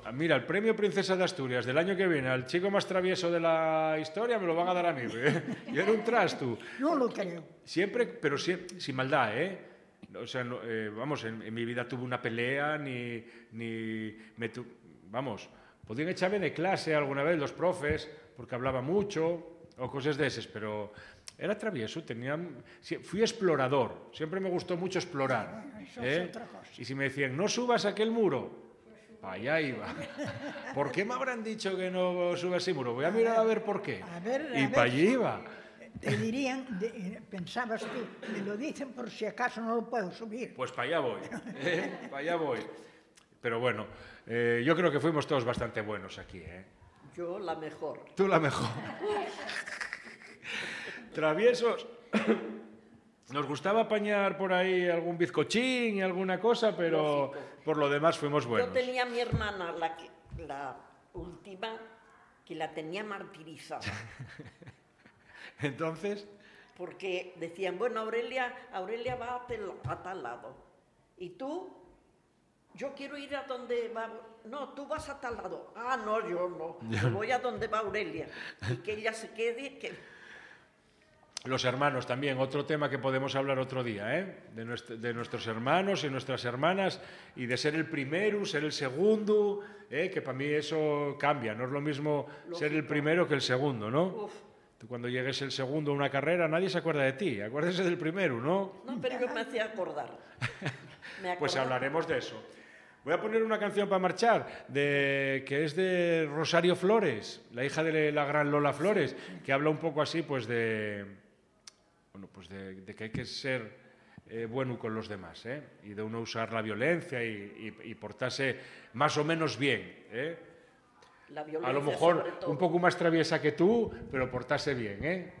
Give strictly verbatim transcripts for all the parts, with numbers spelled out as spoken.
mira, el premio Princesa de Asturias del año que viene al chico más travieso de la historia me lo van a dar a mí. ¿eh? Yo era un trasto. No lo creo. Siempre, pero siempre, sin maldad, ¿eh? O sea, no, eh, vamos, en, en mi vida tuve una pelea, ni... ni me tu... Vamos, podían echarme de clase alguna vez los profes, porque hablaba mucho, o cosas de esas, pero era travieso, tenía... Fui explorador, siempre me gustó mucho explorar. Eso ¿eh? es otra cosa. Y si me decían, no subas aquel muro, para allá iba. ¿Por qué me habrán dicho que no suba ese muro? Voy a mirar a ver por qué. A ver, y a para ver. allí iba. Te dirían, de- pensabas tú, me lo dicen por si acaso no lo puedo subir. Pues para allá voy, ¿eh? Para allá voy. Pero bueno, eh, yo creo que fuimos todos bastante buenos aquí, ¿eh? Yo la mejor. Tú la mejor. Traviesos. Nos gustaba apañar por ahí algún bizcochín y alguna cosa, pero Lógico. por lo demás fuimos buenos. Yo tenía a mi hermana, la, que, la última, que la tenía martirizada. Entonces, Porque decían, bueno, Aurelia, Aurelia va a, tel- a tal lado. Y tú, yo quiero ir a donde va... No, tú vas a tal lado. Ah, no, yo no. Yo voy a donde va Aurelia. Y que ella se quede... Que... los hermanos también, otro tema que podemos hablar otro día, ¿eh? De, nuestro, de nuestros hermanos y nuestras hermanas y de ser el primero, ser el segundo, ¿eh? Que para mí eso cambia, no es lo mismo Lógico. ser el primero que el segundo, ¿no? Uf, Tú cuando llegues el segundo a una carrera nadie se acuerda de ti, acuérdese del primero, ¿no? no, pero yo me hacía acordar. Me Pues acordaba. hablaremos de eso. Voy a poner una canción para marchar, de, que es de Rosario Flores, la hija de la gran Lola Flores, que habla un poco así, pues de, bueno, pues de, de que hay que ser eh, bueno con los demás, ¿eh? Y de uno usar la violencia y, y- y portarse más o menos bien, ¿eh? La violencia, A lo mejor sobre todo. un poco más traviesa que tú, pero portarse bien, ¿eh?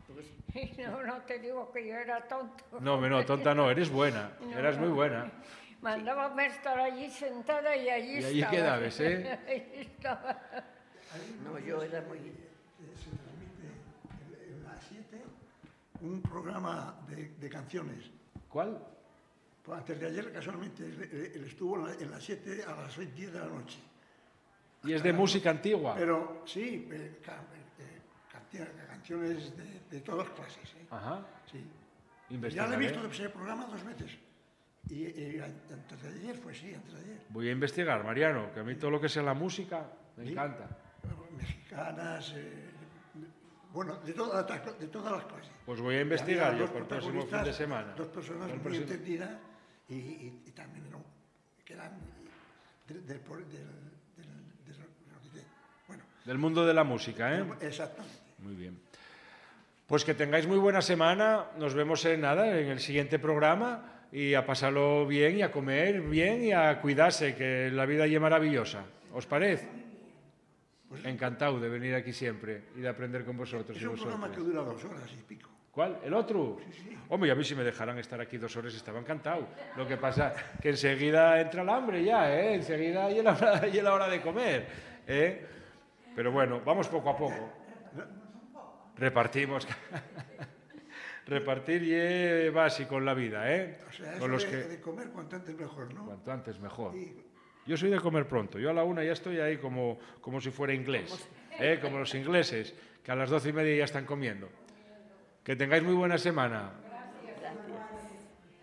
No, no te digo que yo era tonto. No, no, tonta no, eres buena, No, eras muy no. buena. Mandábame estar allí sentada y allí Y allí estaba. quedabas, ¿eh? Ahí estaba. No, yo era muy... Se transmite en las siete un programa de, de canciones. ¿Cuál? Pues antes de ayer, casualmente, él, él estuvo en la- en las siete a las seis diez de la noche. Y es de música antigua. Pero sí, eh, ca- eh, canti- canciones de, de todas clases. ¿eh? Ajá. Sí. Ya lo he Investigaré. visto ese programa dos veces. Y, y antes de ayer, pues sí, antes de ayer. Voy a investigar, Mariano, que a mí todo lo que sea la música me Sí. encanta. Mexicanas, eh, bueno, de, todas las- de todas las clases. Pues voy a Y investigar había yo dos por el próximo fin de protagonistas, semana. Dos personas El muy próximo- entendidas y, y- y también ¿no? que eran del, del, del, del- del- del- bueno, Del mundo de la música, ¿eh? exactamente. Muy bien. Pues que tengáis muy buena semana. Nos vemos en nada, en el siguiente programa. Y a pasarlo bien y a comer bien y a cuidarse, que la vida es maravillosa. ¿Os parece? Encantado de venir aquí siempre y de aprender con vosotros. Es y un programa que vosotras. dura dos horas y pico. ¿Cuál? ¿El otro? Hombre, y a mí si me dejaran estar aquí dos horas estaba encantado. Lo que pasa que enseguida entra el hambre ya, ¿eh? Enseguida y la hora, y la hora de comer, ¿eh? Pero bueno, vamos poco a poco. Repartimos. Repartir y es básico en la vida, ¿eh? O sea, eso Con los de, que... de comer cuanto antes mejor, ¿no? Cuanto antes mejor. Y Yo soy de comer pronto. Yo a la una ya estoy ahí como, como si fuera inglés, ¿eh? Como los ingleses, que a las doce y media ya están comiendo. Que tengáis muy buena semana.